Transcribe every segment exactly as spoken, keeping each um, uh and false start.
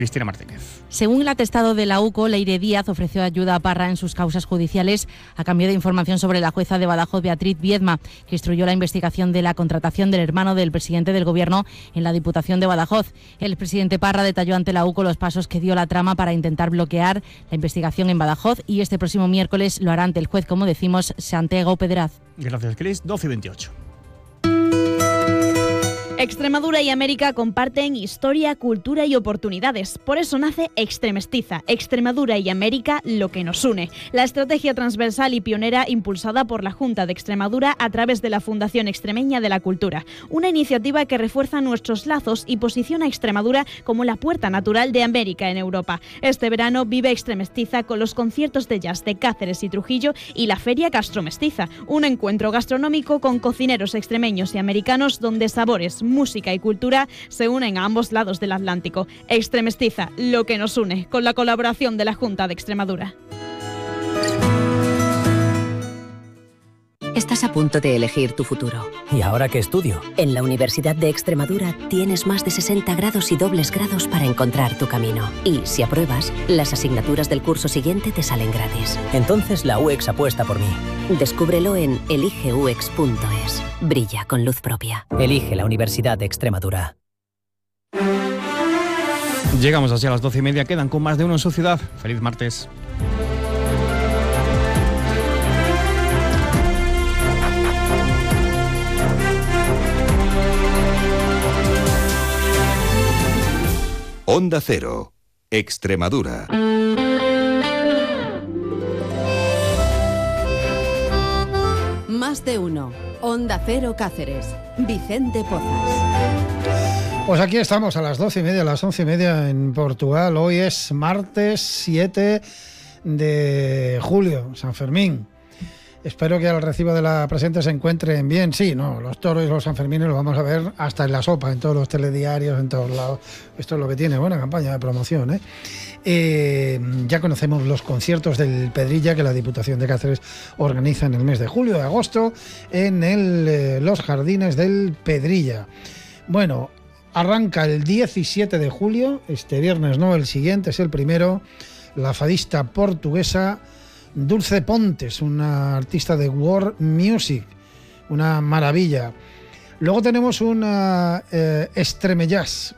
Cristina Martínez. Según el atestado de la UCO, Leire Díaz ofreció ayuda a Parra en sus causas judiciales a cambio de información sobre la jueza de Badajoz, Beatriz Viedma, que instruyó la investigación de la contratación del hermano del presidente del Gobierno en la Diputación de Badajoz. El presidente Parra detalló ante la UCO los pasos que dio la trama para intentar bloquear la investigación en Badajoz y este próximo miércoles lo hará ante el juez, como decimos, Santiago Pedraz. Gracias, Cris. doce y veintiocho. Extremadura y América comparten historia, cultura y oportunidades. Por eso nace Extremestiza, Extremadura y América, lo que nos une. La estrategia transversal y pionera impulsada por la Junta de Extremadura a través de la Fundación Extremeña de la Cultura. Una iniciativa que refuerza nuestros lazos y posiciona a Extremadura como la puerta natural de América en Europa. Este verano vive Extremestiza con los conciertos de jazz de Cáceres y Trujillo y la Feria Gastromestiza, un encuentro gastronómico con cocineros extremeños y americanos donde sabores, música y cultura se unen a ambos lados del Atlántico. Extremestiza, lo que nos une, con la colaboración de la Junta de Extremadura. Estás a punto de elegir tu futuro. ¿Y ahora qué estudio? En la Universidad de Extremadura tienes más de sesenta grados y dobles grados para encontrar tu camino. Y si apruebas, las asignaturas del curso siguiente te salen gratis. Entonces la U E X apuesta por mí. Descúbrelo en elige u ex punto es. Brilla con luz propia. Elige la Universidad de Extremadura. Llegamos así a las doce y media. Quedan con más de uno en su ciudad. Feliz martes. Onda Cero, Extremadura. Más de uno. Onda Cero Cáceres. Vicente Pozas. Pues aquí estamos a las doce y media, a las once y media en Portugal. Hoy es martes siete de julio, San Fermín. Espero que al recibo de la presente se encuentren bien. Sí, no, los toros y los sanfermines los vamos a ver hasta en la sopa, en todos los telediarios, en todos lados. Esto es lo que tiene, buena campaña de promoción, ¿eh? Eh, ya conocemos los conciertos del Pedrilla que la Diputación de Cáceres organiza en el mes de julio y agosto en el, eh, los jardines del Pedrilla. Bueno, arranca el diecisiete de julio, este viernes no, el siguiente es el primero, la fadista portuguesa Dulce Pontes, una artista de world music, una maravilla. Luego tenemos una eh, Extreme Jazz,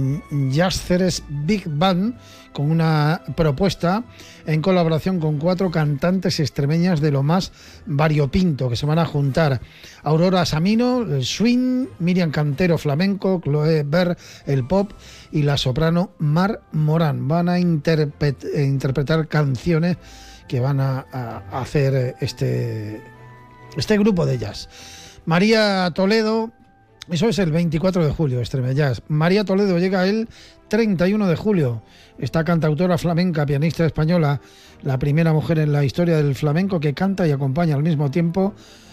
Jazz Ceres Big Band, con una propuesta en colaboración con cuatro cantantes extremeñas de lo más variopinto, que se van a juntar: Aurora Samino, el swing; Miriam Cantero, flamenco; Chloe Ber, el pop; y la soprano Mar Morán. Van a interpret- interpretar canciones que van a, a hacer este, este grupo de jazz. María Toledo, eso es el veinticuatro de julio, Extreme Jazz. María Toledo llega el treinta y uno de julio. Esta cantautora flamenca, pianista española, la primera mujer en la historia del flamenco que canta y acompaña al mismo tiempo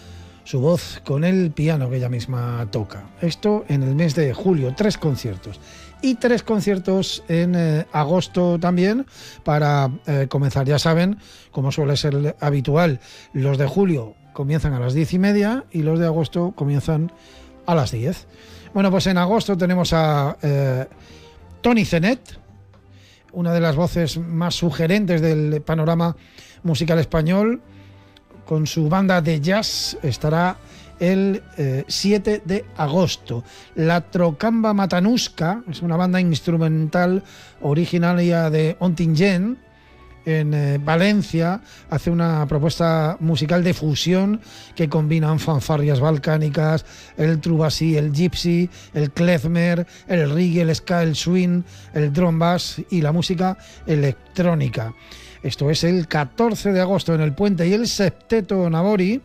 su voz con el piano que ella misma toca. Esto en el mes de julio, tres conciertos. Y tres conciertos en eh, agosto también para eh, comenzar. Ya saben, como suele ser habitual, los de julio comienzan a las diez y media y los de agosto comienzan a las diez. Bueno, pues en agosto tenemos a eh, Toni Zenet, una de las voces más sugerentes del panorama musical español. Con su banda de jazz estará el eh, siete de agosto. La Trocamba Matanuska es una banda instrumental originaria de Ontinyent, en eh, Valencia. Hace una propuesta musical de fusión que combinan fanfarrias balcánicas, el trubasí, el gypsy, el klezmer, el reggae, el ska, el swing, el drum bass y la música electrónica. Esto es el catorce de agosto en el Puente. Y el Septeto Nabori,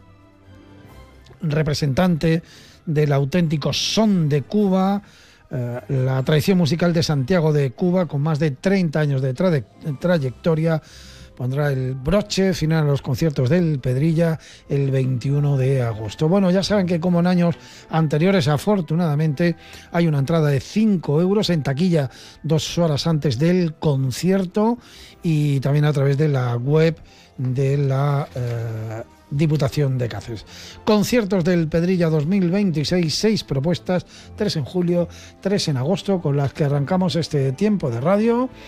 representante del auténtico son de Cuba, eh, la tradición musical de Santiago de Cuba, con más de treinta años de tra- trayectoria, pondrá el broche final a los conciertos del Pedrilla el veintiuno de agosto. Bueno, ya saben que como en años anteriores, afortunadamente, hay una entrada de cinco euros en taquilla dos horas antes del concierto y también a través de la web de la... Eh, Diputación de Cáceres. Conciertos del Pedrilla dos mil veintiséis, seis propuestas, tres en julio, tres en agosto, con las que arrancamos este tiempo de radio.